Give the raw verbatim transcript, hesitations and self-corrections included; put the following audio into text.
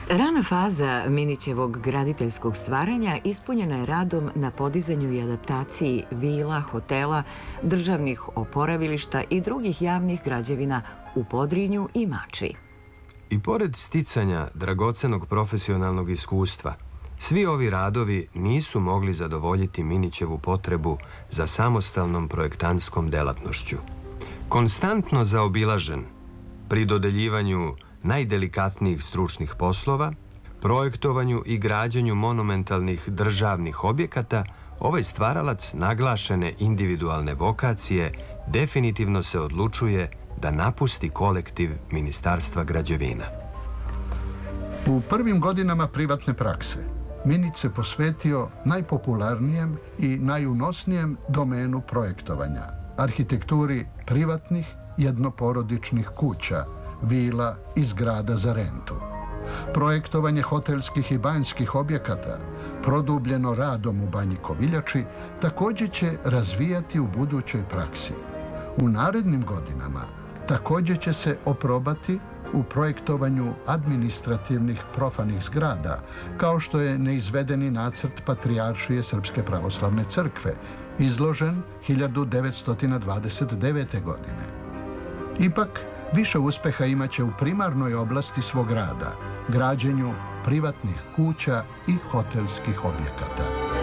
Rana faza Minićevog graditeljskog stvaranja ispunjena je radom na podizanju i adaptaciji vila, hotela, državnih oporavilišta i drugih javnih građevina u Podrinju i Mačvi. I pored sticanja dragocenog profesionalnog iskustva, svi ovi radovi nisu mogli zadovoljiti Minićevu potrebu za samostalnom projektantskom delatnošću. Konstantno zaobilažen pri dodeljivanju najdelikatnijih stručnih poslova, projektovanju i građenju monumentalnih državnih objekata, ovaj stvaralac naglašene individualne vokacije definitivno se odlučuje da napusti kolektiv Ministarstva građevina. U prvim godinama privatne prakse Minić se posvetio najpopularnijem i najunosnijem domenu projektovanja, arhitekturi privatnih jednoporodičnih kuća, vila i zgrada za rentu. Projektovanje hotelskih i banjskih objekata, produbljeno radom u Banji Koviljači, također će razvijati u budućoj praksi. U narednim godinama također će se oprobati u projektovanju administrativnih profanih zgrada, kao što je neizvedeni nacrt Patrijaršije Srpske pravoslavne crkve, izložen hiljadu devetsto dvadeset devete. godine. Ipak, više uspeha imaće u primarnoj oblasti svog rada, građenju privatnih kuća i hotelskih objekata.